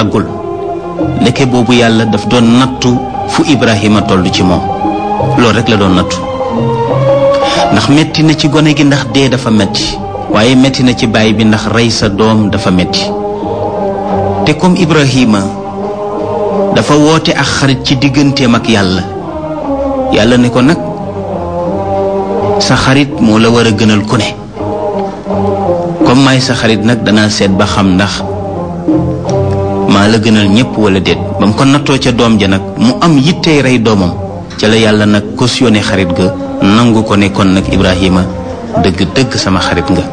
àggul ndeke boobu yàlla daf doon nattu fu Ibrahima toll ci moom loolu rek la doon nattu ndax metti na ci gone gi ndax dee dafa metti waaye metti na ci baay bi ndax rey sa doom dafa metti te comme Ibrahima dafa woote ak xarit ci digganteem ak yàlla ne ko nag sa xarit moo la war a gënal ku ne comme maay sa xarit nag danaa seet ba xam ndax maa la gënal ñépp wala déet ba mu ko nattoo ca doom ja nag mu am yittey rey doomam ca la yàlla nag cautionné xarit ga nangu ko ne kon nag Ibrahima dëgg-dëgg sama xarit nga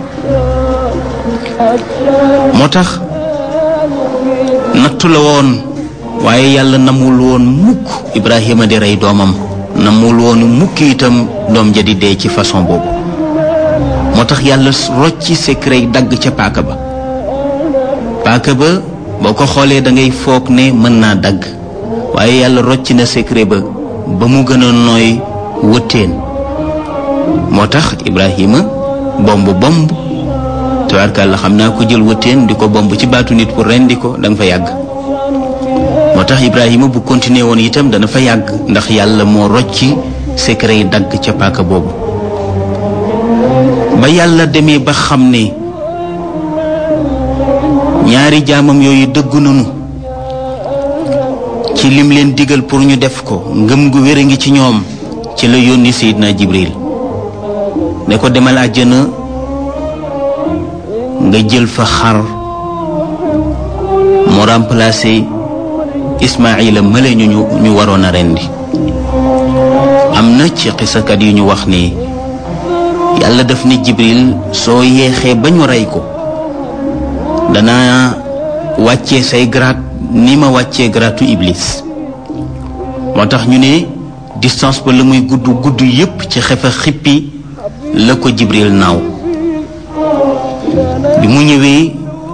moo tax nattu la woon waaye yàlla namul woon mukk Ibrahima di rey doomam namul woon mukk itam doom ja di dee ci façon boobu moo tax yàlla rocci secret dagg ca paaka ba boo ko xoolee da ngay foog ne mën naa dagg waaye yàlla rocci na secret ba mu gën a nooy wëttéen moo tax Ibrahima bomb tabaarkalla xam naa ko jël wëttéen di ko bomb ci baatu nit pour rendi ko da nga fa yàgg moo tax Ibrahima bu continuer woon itam dana fa yàgg ndax yàlla moo rocci secret yi dagg ca paaka boobu ba yàlla demee ba xam ne ñaari jaamam yooyu dëggu nañu ci lim leen digal pour ñu def ko ngëm gu wér a ngi ci ñoom ci la yónni Seydina Jibril ne ko demal àjjana nga jël fa xar mu remplacer Ismaïla mële ñu waroon a rendi am na ci xisakat yu ñu wax ni yàlla daf ne Jibril soo yeexee ba ñu rey ko dana wàccee say grade ni ma wàccee gratu Iblis moo tax ñu ne distance ba la muy gudd yépp ci xefa xippi la ko Jibril naaw bi mu ñëwee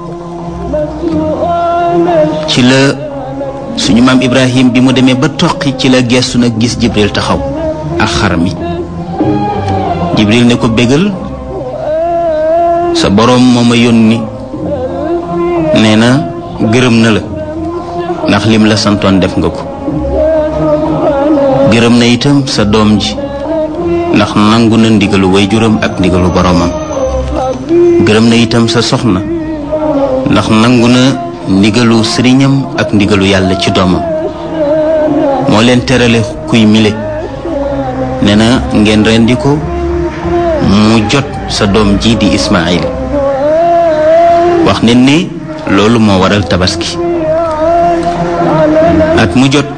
ci la suñu maam Ibrahim bi mu demee ba toqi ci la gestu nag gis Jibril taxaw ak xar mi Jibril ne ko bégal sa boroom moo ma yónni nee na gërëm na la ndax lim la santoon def nga ko gërëm na itam sa doom ji ndax nangu na ndigalu waajuram ak ndigalu boroomam gërëm na itam sa soxna ndax nangu na ndigalu sëriñam ak ndigalu yàlla ci doomam moo leen terale kuy mile nee na ngeen rendi ko mu jot sa doom ji di Ismaïl wax ne ni loolu moo waral tabaski at mu jot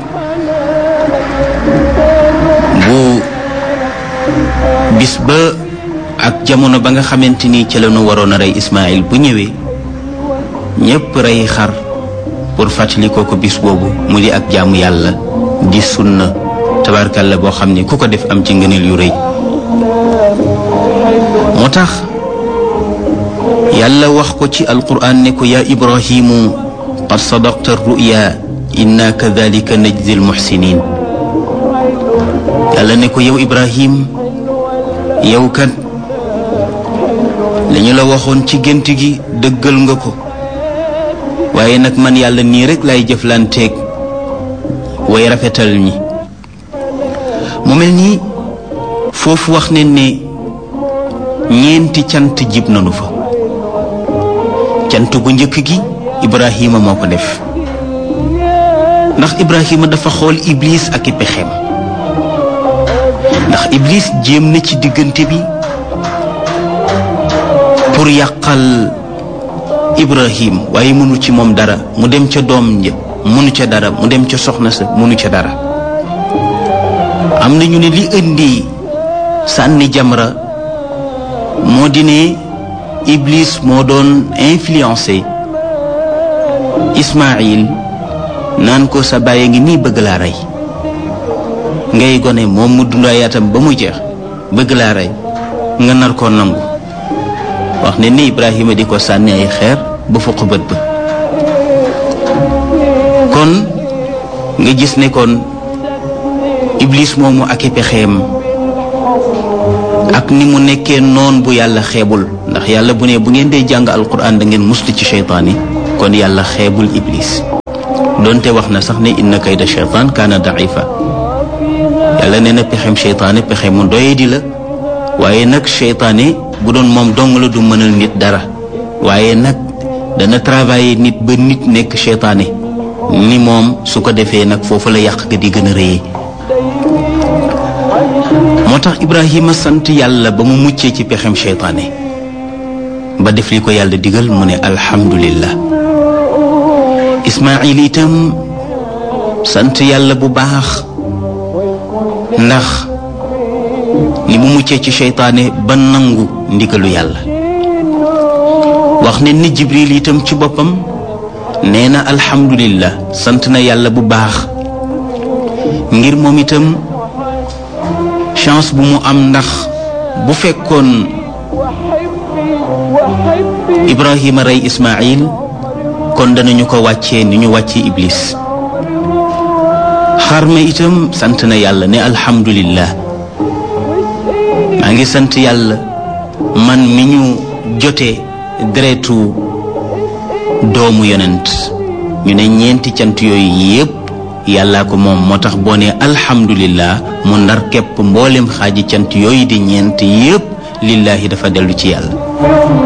bu bis ba ak jamono ba nga xamante ni ci la ñu waroon a rey Ismaïl bu ñëwee ñépp rey xar pour fàttali ko bis boobu mu di ak jaamu yàlla di sunna tabarkalla boo xam ne ku ko def am ci ngëneel yu rëy moo tax yàlla wax ko ci alquran ne ko yaa Ibrahimu qad sadaqta ruya inna kadhalika najzi almuhsinin yàlla ne ko yow Ibrahim yow kat lañu la waxoon ci gént gi dëggal nga ko waaye nag man yàlla nii rek lay jëflanteeg way rafetal ñi mu mel nii foofu wax ne ne ñeenti cant jib nanu fa cant gu njëkk gi Ibrahima moo ko def ndax Ibrahima dafa xool Iblis ak i pexeem ndax Iblis jéem na ci diggante bi pour yàqal Ibrahim waaye mënu ci moom dara mu dem ca doom ja mënu ca dara mu dem ca soxna sa mënu ca dara am na ñu ne li indi sànni jamra moo di ne Iblis moo doon influencé Ismaïl naan ko sa bàyyi ngi nii bëgg laa rey ngay gone moom mu dundaayatam ba mu jeex bëgg laa rey nga nar koo nangu wax ne ni Ibrahima di ko sànni ay xeer ba fuq bët ba kon nga gis ne kon Iblis moomu ak i pexeem ak ni mu nekkee noon bu yàlla xeebul ndax yàlla bu ne bu ngeen dee jàng alquran da ngeen muslu ci seytaane kon yàlla xeebul Iblis doonte wax na sax ne inna kayda shaytaan kaana daifa yàlla nee na pexem seytaane pexe mu doyadi la waaye nag seytaane bu doon moom dong la du mënal nit dara waaye nag dana travailler nit ba nit nekk seytaane ni moom su ko defee nag foofu la yàq ga di gën a rëyee moo tax Ibrahima sant yàlla ba mu muccee ci pexem seytaane ba def li ko yàlla digal mu ne alhamdulillah Ismaayil itam sant yàlla bu baax ndax li mu muccee ci seytaane ba nangu ndigalu yàlla wax ne ni Jibril itam ci boppam nee na alhamdulillah sant na yàlla bu baax ngir moom itam chance bu mu am ndax bu fekkoon Ibrahima rey Ismaayil kon danañu ko wàccee ni ñu wàccee Iblis xarma itam sant na yàlla ne alhamdulillah maa ngi sant yàlla man mi ñu jotee deretu doomu yonent ñu ne ñeenti cant yooyu yépp yàllaa ko moom moo tax boo ne alhamdulillah mu ndar képp mboolem xaaji cant yooyu di ñeent yépp lillaahi dafa dellu ci yàlla